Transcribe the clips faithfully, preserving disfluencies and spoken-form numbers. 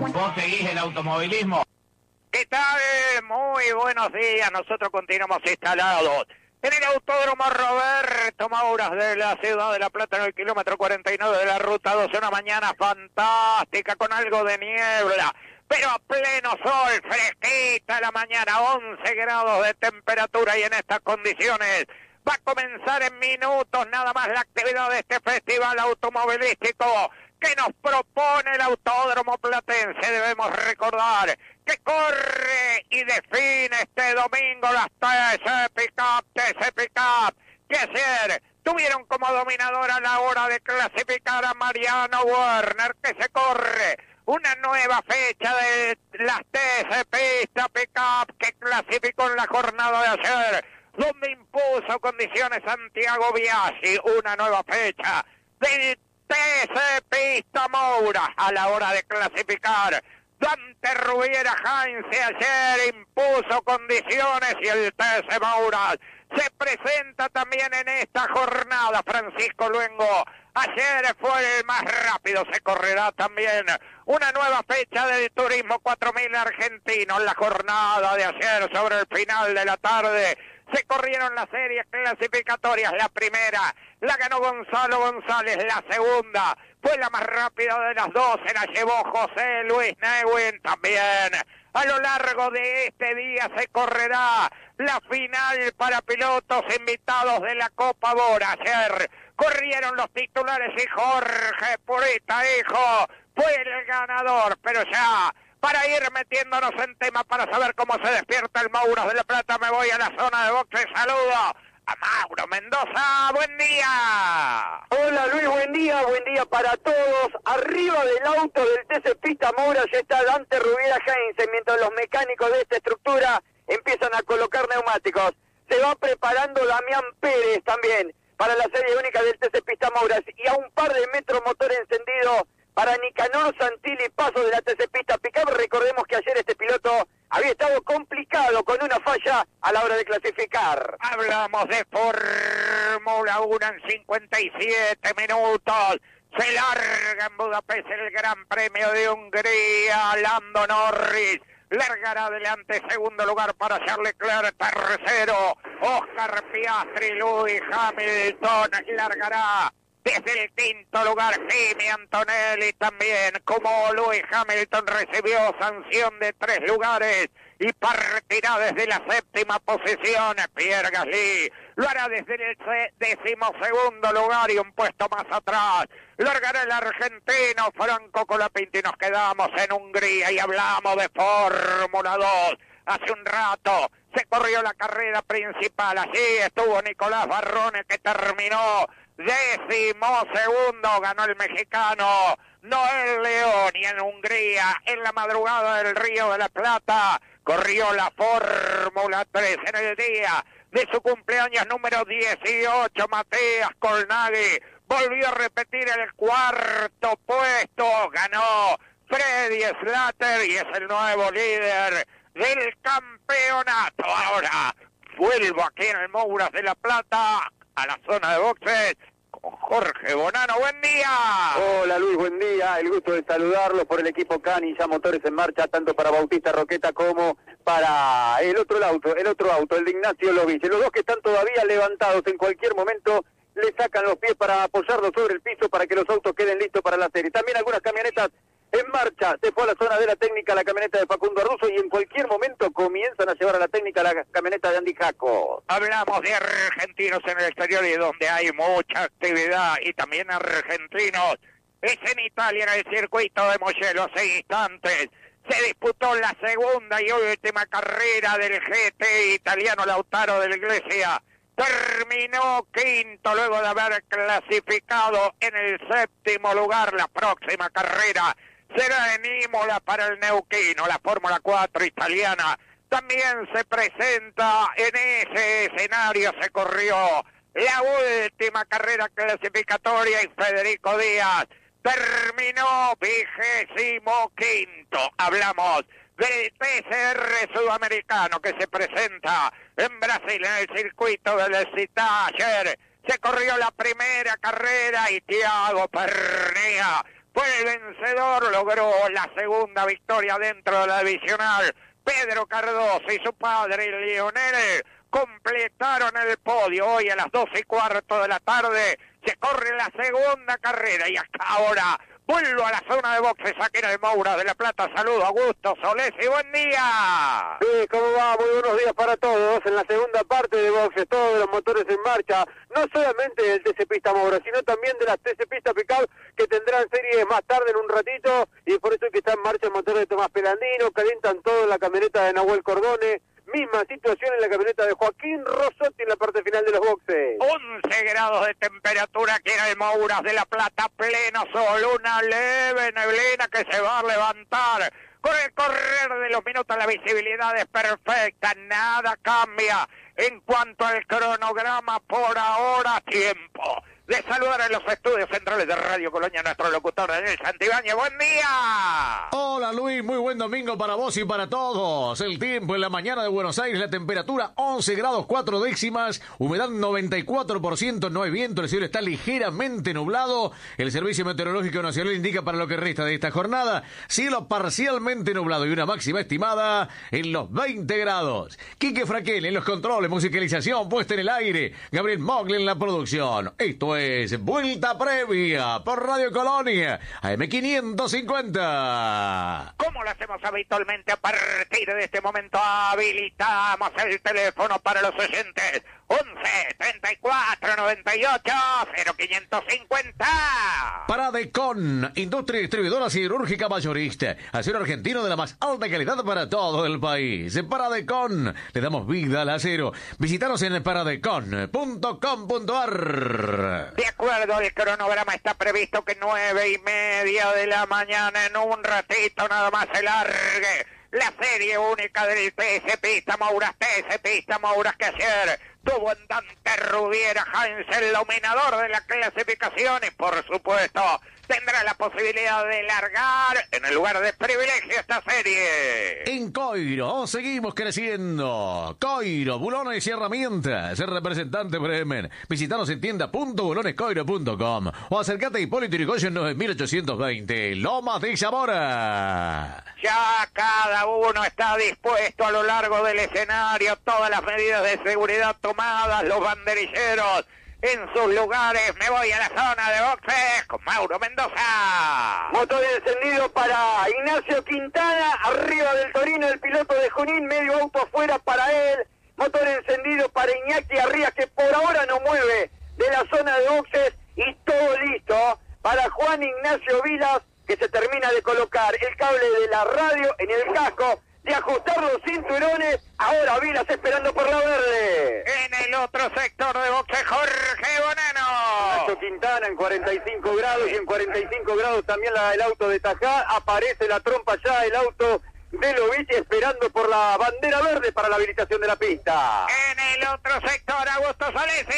¿Vos seguís el automovilismo? ¿Qué tal? Muy buenos días. Nosotros continuamos instalados en el Autódromo Roberto Mouras de la ciudad de La Plata, en el kilómetro cuarenta y nueve de la ruta doce. Una mañana fantástica con algo de niebla, pero a pleno sol, fresquita la mañana, once grados de temperatura, y en estas condiciones va a comenzar en minutos nada más la actividad de este festival automovilístico que nos propone el Autódromo Platense. Debemos recordar que corre y define este domingo las T C Pickup, T C Pickup, que ayer tuvieron como dominador a la hora de clasificar a Mariano Werner, que se corre una nueva fecha de las T C Pista Pickup, que clasificó en la jornada de ayer, donde impuso condiciones Santiago Biasi. Una nueva fecha del T C Pista Moura a la hora de clasificar. Dante Rubiera Heinze ayer impuso condiciones y el T C Moura se presenta también en esta jornada. Francisco Luengo ayer fue el más rápido. Se correrá también una nueva fecha del Turismo cuatro mil argentino. En la jornada de ayer, sobre el final de la tarde, se corrieron las series clasificatorias. La primera la ganó Gonzalo González, la segunda fue la más rápida de las dos, se la llevó José Luis Neuwin. También a lo largo de este día se correrá la final para pilotos invitados de la Copa Bora. Ayer corrieron los titulares y Jorge Purita, hijo, fue el ganador. Pero ya, para ir metiéndonos en tema, para saber cómo se despierta el Mouras de La Plata, me voy a la zona de boxe. Saludo a Mauro Mendoza. Buen día. Hola Luis, buen día, buen día para todos. Arriba del auto del T C Pista Moura ya está Dante Rubiera Heinze, mientras los mecánicos de esta estructura empiezan a colocar neumáticos. Se va preparando Damián Pérez también para la serie única del T C Pista Moura, y a un par de metros motor encendido para Nicanor Santilli, paso de la T C Pista Pickup. Recordemos que ayer este piloto había estado complicado con una falla a la hora de clasificar. Hablamos de Fórmula uno en cincuenta y siete minutos. Se larga en Budapest el Gran Premio de Hungría. Lando Norris largará adelante, segundo lugar para Charles Leclerc, tercero Oscar Piastri. Lewis Hamilton largará desde el quinto lugar. Kimi Antonelli también, como Lewis Hamilton recibió sanción de tres lugares y partirá desde la séptima posición. Pierre Gasly lo hará desde el decimosegundo lugar y un puesto más atrás largará el argentino Franco Colapinto. Y nos quedamos en Hungría y hablamos de Fórmula dos. Hace un rato se corrió la carrera principal. Allí estuvo Nicolás Barrone, que terminó décimo segundo. Ganó el mexicano Noel León. Y en Hungría, en la madrugada del Río de la Plata, corrió la Fórmula tres. En el día de su cumpleaños número dieciocho, Matías Colnaghi volvió a repetir el cuarto puesto. Ganó Freddy Slater y es el nuevo líder del campeonato. Ahora vuelvo aquí en el Mouras de La Plata a la zona de boxes con Jorge Bonano. Buen día. Hola Luis, buen día. El gusto de saludarlos por el equipo Cani. Ya motores en marcha, tanto para Bautista Roqueta como para el otro auto, el otro auto, el de Ignacio Lovice. Los dos que están todavía levantados, en cualquier momento le sacan los pies para apoyarlos sobre el piso para que los autos queden listos para la serie. También algunas camionetas en marcha. Se fue a la zona de la técnica la camioneta de Facundo Arruzo, y en cualquier momento comienzan a llevar a la técnica la camioneta de Andy Jaco. Hablamos de argentinos en el exterior y donde hay mucha actividad, y también argentinos. Es en Italia, en el circuito de Mugello. Hace instantes se disputó la segunda y última carrera del G T italiano. Lautaro de la Iglesia terminó quinto luego de haber clasificado en el séptimo lugar. La próxima carrera será en Imola para el neuquino. La Fórmula cuatro italiana también se presenta en ese escenario. Se corrió la última carrera clasificatoria y Federico Díaz terminó vigésimo quinto. Hablamos del P C R sudamericano que se presenta en Brasil en el circuito del Citá. Ayer se corrió la primera carrera y Thiago Pernía Fue el vencedor, logró la segunda victoria dentro de la divisional. Pedro Cardoso y su padre Lionel completaron el podio. Hoy a las doce y cuarto de la tarde se corre la segunda carrera y hasta ahora vuelvo a la zona de boxes aquí en el Moura de la Plata. Saludos, Augusto Solés y buen día. Sí, ¿cómo va? Muy buenos días para todos. En la segunda parte de boxes, todos los motores en marcha, no solamente del T C Pista Moura, sino también de las T C Pista Pickup, que tendrán series más tarde en un ratito, y por eso es que está en marcha el motor de Tomás Pelandino. Calientan todo en la camioneta de Nahuel Cordone. Misma situación en la camioneta de Joaquín Rosotti en la parte final de los boxes. once grados de temperatura aquí en el Mouras de la Plata, pleno sol, una leve neblina que se va a levantar. Con el correr de los minutos la visibilidad es perfecta, nada cambia en cuanto al cronograma por ahora. Tiempo de saludar en los estudios centrales de Radio Colonia nuestro locutor Daniel Santibáñez. ¡Buen día! Hola Luis, muy buen domingo para vos y para todos. El tiempo en la mañana de Buenos Aires, la temperatura once grados cuatro décimas, humedad noventa y cuatro por ciento, no hay viento, el cielo está ligeramente nublado. El Servicio Meteorológico Nacional indica para lo que resta de esta jornada, cielo parcialmente nublado y una máxima estimada en los veinte grados. Quique Fraquel en los controles, musicalización, puesta en el aire. Gabriel Mogli en la producción. Esto es Vuelta Previa por Radio Colonia, A M quinientos cincuenta. Como lo hacemos habitualmente, a partir de este momento habilitamos el teléfono para los oyentes. once, treinta y cuatro, noventa y ocho, cero quinientos cincuenta. Paradecon, industria distribuidora siderúrgica mayorista. Acero argentino de la más alta calidad para todo el país. Paradecon, le damos vida al acero. Visítanos en paradecon punto com punto a r. De acuerdo, el cronograma está previsto que nueve y media de la mañana, en un ratito nada más se largue la serie única del T C Pista Mouras, T C Pista Mouras, que ayer tuvo en Dante Rubiera Heinz el dominador de la clasificación y por supuesto tendrá la posibilidad de largar en el lugar de privilegio esta serie. En Coiro seguimos creciendo. Coiro, bulones y herramientas. El representante Bremen. Visítanos en tienda punto bulones coiro punto com o acércate a Hipólito Yrigoyen nueve mil ochocientos veinte, Lomas de Zamora. Ya cada uno está dispuesto a lo largo del escenario, todas las medidas de seguridad tomadas, los banderilleros en sus lugares. Me voy a la zona de boxes con Mauro Mendoza. Motor encendido para Ignacio Quintana, arriba del Torino, el piloto de Junín, medio auto afuera para él. Motor encendido para Iñaki Arrias, que por ahora no mueve de la zona de boxes, y todo listo para Juan Ignacio Vilas, que se termina de colocar el cable de la radio en el casco, de ajustar los cinturones. Ahora Vilas esperando por la verde. En el otro sector de boxe, Jorge Bonano. Nacho Quintana en cuarenta y cinco grados, y en cuarenta y cinco grados también la, el auto de Tajá. Aparece la trompa ya, el auto de Lovich, esperando por la bandera verde para la habilitación de la pista. En el otro sector, Augusto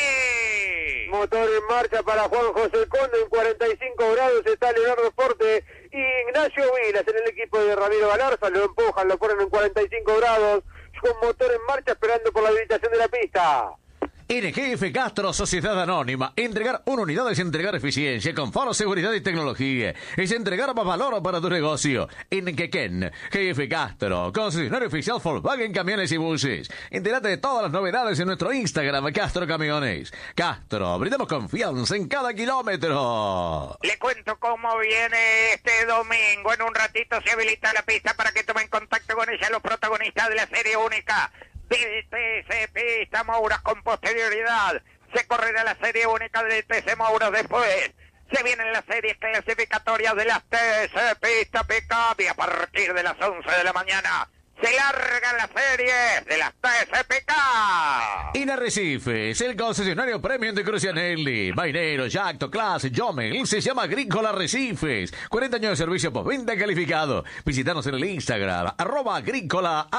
Solesi. Motor en marcha para Juan José Conde, en cuarenta y cinco grados está Leonardo Forte y Ignacio Vilas en el equipo de Ramiro Galarza. Lo empujan, lo ponen en cuarenta y cinco grados, con motor en marcha esperando por la habilitación de la pista. N G F Castro, Sociedad Anónima. Entregar una unidad es entregar eficiencia, confort, seguridad y tecnología. Es entregar más valor para tu negocio. En Quequén, G F Castro, concesionario oficial Volkswagen Camiones y Buses. Entérate de todas las novedades en nuestro Instagram, Castro Camiones. Castro, brindamos confianza en cada kilómetro. Le cuento cómo viene este domingo. En un ratito se habilita la pista para que tomen contacto con ella los protagonistas de la serie única del T C Pista Mouras. Con posterioridad se correrá la serie única del T C Mouras. Después se vienen las series clasificatorias de las T C Pista Pickup, y a partir de las once de la mañana se largan las series de las T C Pickup. En Arrecifes, el concesionario premium de Crucianelli, Mainero, Jacto, Clase, Jomel, se llama Agrícola Arrecifes. cuarenta años de servicio postventa calificado. Visítanos en el Instagram, arroba Agrícola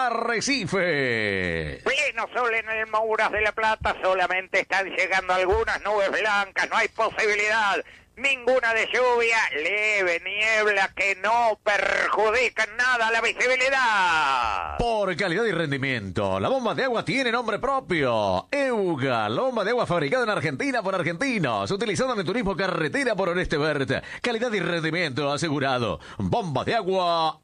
Arrecifes. Pleno sol en el Mouras de la Plata, solamente están llegando algunas nubes blancas, no hay posibilidad Ninguna de lluvia, leve niebla que no perjudica en nada la visibilidad. Por calidad y rendimiento, la bomba de agua tiene nombre propio. Euga, la bomba de agua fabricada en Argentina por argentinos, utilizada en el turismo carretera por Oreste Verde. Calidad y rendimiento asegurado. Bomba de agua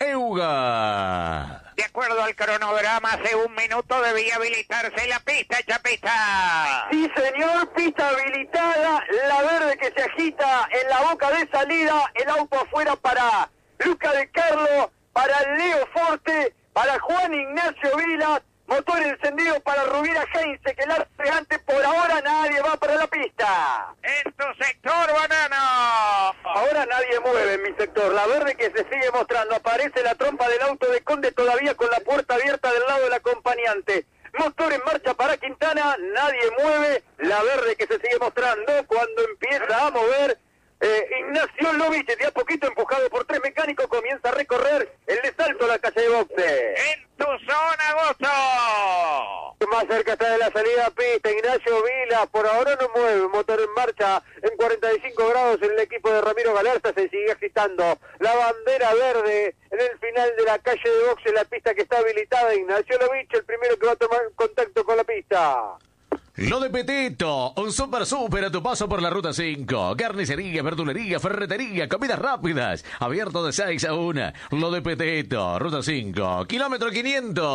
Euga. De acuerdo al cronograma, hace un minuto debía habilitarse la pista, Chapita. Sí, señor, pista habilitada, la verde que se agita en la boca de salida, el auto afuera para Luca de Carlo, para Leo Forte, para Juan Ignacio Vilas, motor encendido para Rubiera Heinze, que la antes por ahora nadie va para la pista. En tu sector, banano. Ahora nadie mueve en mi sector, la verde que se sigue mostrando, aparece la trompa del auto de Conde todavía con la puerta abierta del lado del acompañante. Motor en marcha para Quintana, nadie mueve, la verde que se sigue mostrando cuando empieza a mover. Eh, Ignacio Lovich, de a poquito empujado por tres mecánicos, comienza a recorrer el de salto a la calle de boxe. En tu zona, Gusto. Más cerca está de la salida a pista, Ignacio Vila, por ahora no mueve, motor en marcha en cuarenta y cinco grados en el equipo de Ramiro Galarza, se sigue agitando la bandera verde en el final de la calle de boxe, la pista que está habilitada. Ignacio Lovich, el primero que va a tomar contacto con la pista. Lo de Petito, un super super a tu paso por la Ruta cinco. Carnicería, verdulería, ferretería, comidas rápidas. Abierto de seis a una. Lo de Petito, Ruta cinco, kilómetro quinientos.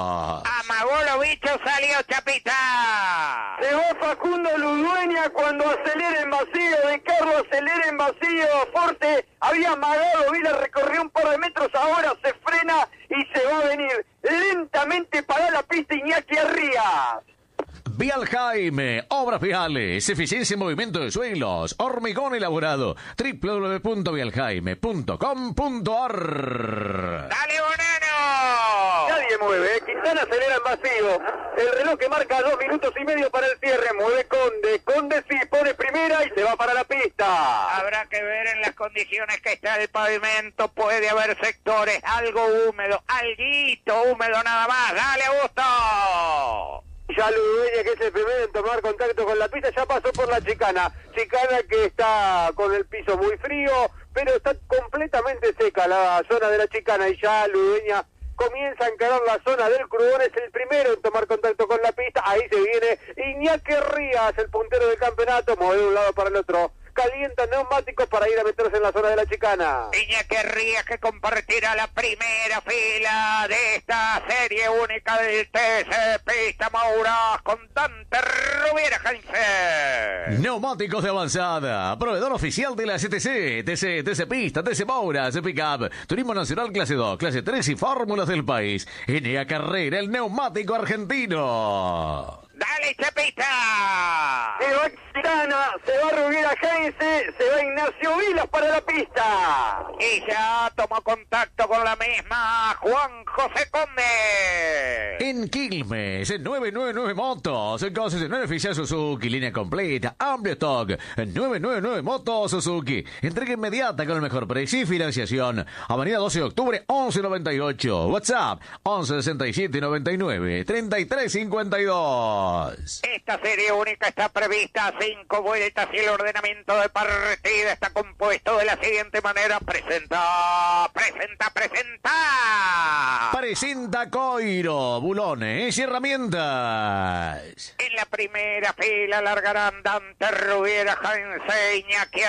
Amagó los bichos, salió Chapita. Se va Facundo Ludueña cuando acelera en vacío, de Carlos acelera en vacío, Forte había amagado, Vila recorrió un par de metros, ahora se frena y se va a venir lentamente para la pista Iñaki Arrías. Vial Jaime, obras viales, eficiencia en movimiento de suelos, hormigón elaborado, doble u doble u doble u punto vial jaime punto com punto a r. ¡Dale, Bonano! Nadie mueve, Quintana acelera en vacío, el reloj que marca dos minutos y medio para el cierre, mueve Conde, Conde sí pone primera y se va para la pista. Habrá que ver en las condiciones que está el pavimento, puede haber sectores algo húmedo, alguito húmedo nada más, ¡dale, Augusto! Ya Ludueña, que es el primero en tomar contacto con la pista, ya pasó por la chicana. Chicana que está con el piso muy frío, pero está completamente seca la zona de la chicana y ya Ludueña comienza a encarar la zona del Crudón, es el primero en tomar contacto con la pista. Ahí se viene Iñaki Rías, el puntero del campeonato, mueve de un lado para el otro. Calienta neumáticos para ir a meterse en la zona de la chicana. Iñaki Rías que compartirá la primera fila de esta serie única del T C Pista Mouras con Dante Rubiera Heinze. Neumáticos de avanzada, proveedor oficial de la C T C, T C, T C Pista, T C Mouras, Pickup, Turismo Nacional Clase dos, Clase tres y Fórmulas del país. N A Carrera, el neumático argentino. ¡Dale, Chapita! Se va Quintana, se va Rubiera Heinze, se va Ignacio Vilas para la pista. Y ya tomó contacto con la misma Juan José Conde. En Quilmes, en novecientos noventa y nueve Motos, en concesionario oficial Suzuki, línea completa, amplio stock, en novecientos noventa y nueve Motos Suzuki, entrega inmediata con el mejor precio y financiación. Avenida doce de octubre, once noventa y ocho, WhatsApp, once sesenta y siete noventa y nueve, treinta y tres cincuenta y dos. Esta serie única está prevista a cinco vueltas y el ordenamiento de partida está compuesto de la siguiente manera. Presenta, presenta, presenta. Presenta Coiro, bulones y herramientas. En la primera fila largarán Dante Rubiera Heinze, Iñaki